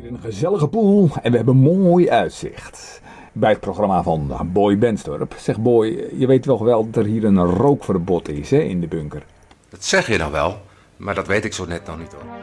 Een gezellige pool en we hebben mooi uitzicht. Bij het programma van Boy Benstorp. Zeg Boy, je weet wel dat er hier een rookverbod is, hè, in de bunker. Dat zeg je nou wel, maar dat weet ik zo net nog niet hoor.